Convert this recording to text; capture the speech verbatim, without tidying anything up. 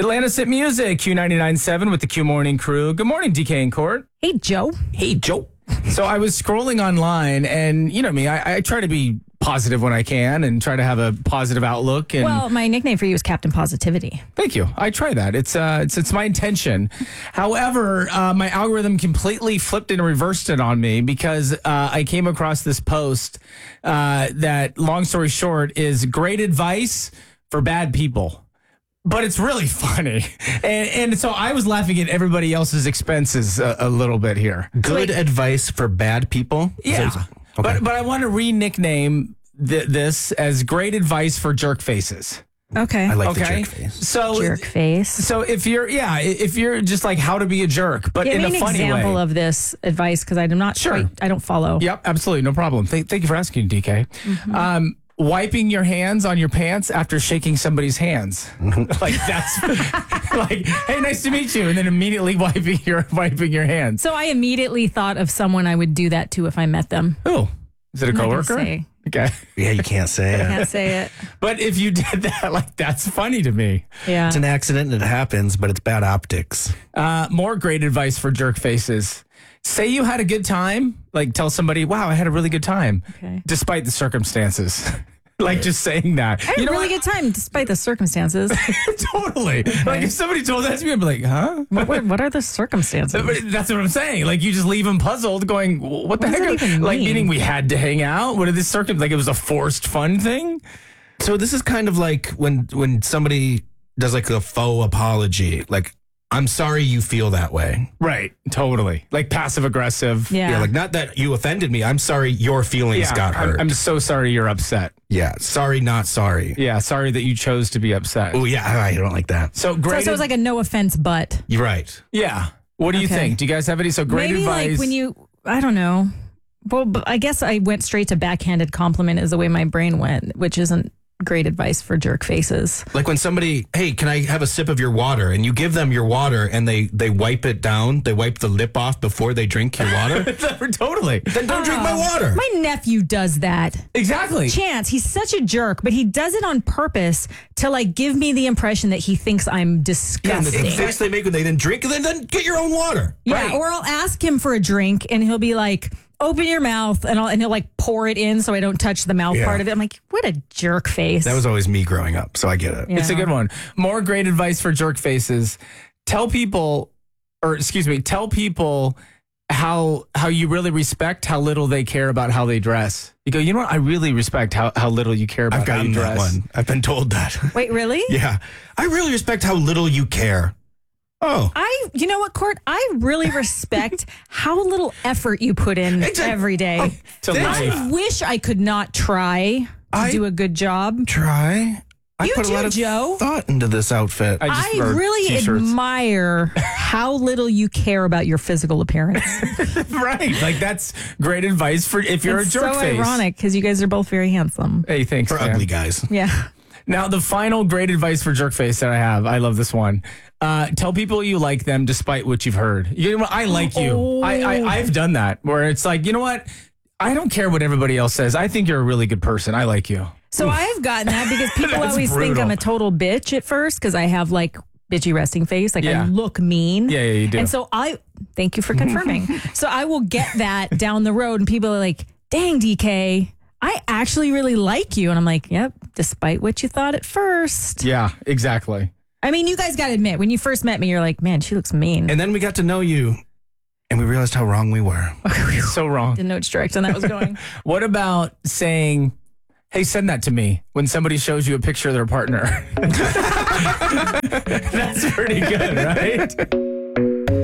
Atlantis Hit Music, Q ninety-nine point seven with the Q Morning Crew. Good morning, D K and Court. Hey, Joe. Hey, Joe. So I was scrolling online, and you know me, I, I try to be positive when I can and try to have a positive outlook. And Well, my nickname for you is Captain Positivity. thank you. I try that. It's uh, it's it's my intention. However, uh, my algorithm completely flipped and reversed it on me because uh, I came across this post uh, that, long story short, is great advice for bad people. But it's really funny. And, and so I was laughing at everybody else's expenses a, a little bit here. Good advice for bad people? Yeah. So- But okay. but I want to re-nickname th- this as great advice for jerk faces. Okay. I like Okay. the jerk face. So Jerk face. So if you're yeah, if you're just like how to be a jerk, but Give in me a an funny example way. of this advice because I'm not Sure. quite, I don't follow. Yep, absolutely, no problem. Th- thank you for asking, D K. Mm-hmm. Um, wiping your hands on your pants after shaking somebody's hands, like that's like, hey, nice to meet you, and then immediately wiping your wiping your hands. So I immediately thought of someone I would do that to if I met them. Oh, is it a I'm not gonna coworker? say. Okay, Yeah, you can't say it. Can't say it. but if you did that, like that's funny to me. Yeah. It's an accident and it happens, but it's bad optics. Uh, more great advice for jerk faces. Say you had a good time. Like tell somebody, wow, I had a really good time. Okay. Despite the circumstances. Like just saying that. I had a really good time despite the circumstances. Totally. Like if somebody told that to me, I'd be like, huh? what, what, what are the circumstances? But that's what I'm saying. Like you just leave them puzzled going, what the What does heck? that even Like mean? meaning we had to hang out? What are this circum like it was a forced fun thing? So this is kind of like when when somebody does like a faux apology. Like, I'm sorry you feel that way. Right. Totally. Like passive aggressive. Yeah. Yeah, like not that you offended me. I'm sorry your feelings Yeah, got I'm, hurt. I'm so sorry you're upset. yeah, sorry, not sorry. Yeah, sorry that you chose to be upset. Oh, yeah, I don't like that. So so, great. so it was like a no offense, but You're right. yeah. What do you Okay. think? Do you guys have any? So great maybe advice. like when you, I don't know. Well, but I guess I went straight to backhanded compliment is the way my brain went, which isn't great advice for jerk faces. Like when somebody, hey, can I have a sip of your water? And you give them your water and they they wipe it down. They wipe the lip off before they drink your water. Totally. Then don't drink my water. My nephew does that. Exactly. Chance, he's such a jerk, but he does it on purpose to like give me the impression that he thinks I'm Yeah, and the disgusting. face they make when they then drink, and then, then get your own water. Yeah, Right. or I'll ask him for a drink and he'll be like, open your mouth, and I'll and he'll like pour it in so I don't touch the mouth Yeah. part of it. I'm like, what a jerk face. That was always me growing up, so I get it. Yeah. It's a good one. More great advice for jerk faces. Tell people, or excuse me, tell people how how you really respect how little they care about how they dress. You go, you know what? I really respect how, how little you care about I've how gotten you that dress. one. I've been told that. Wait, really? Yeah. I really respect how little you care. Oh. I, you know what, Court? I really respect how little effort you put in Exact- every day. Oh, To thanks. life. I wish I could not try to I- do a good job. Try. I You put too, a lot of Joe. thought into this outfit. I just I wear really t-shirts. admire how little you care about your physical appearance. Right. Like that's great advice for if you're it's a jerk so face. ironic because you guys are both very handsome. Hey, thanks. For man. ugly guys. Yeah. Now, the final great advice for jerk face that I have, I love this one. Uh, tell people you like them despite what you've heard. You know what? I like you. Oh. I, I, I've done that where it's like, you know what? I don't care what everybody else says. I think you're a really good person. I like you. So I've gotten that because people That's always think brutal. I'm a total bitch at first because I have like bitchy resting face. Like Yeah. I look mean. Yeah, yeah, you do. And so I, thank you for confirming. So I will get that down the road and people are like, dang, D K, I actually really like you. And I'm like, yep, despite what you thought at first. Yeah, exactly. I mean, you guys got to admit, when you first met me, you're like, man, she looks mean. And then we got to know you, and we realized how wrong we were. So wrong. Didn't know which direction that was going. What about saying, hey, send that to me when somebody shows you a picture of their partner? That's pretty good, right?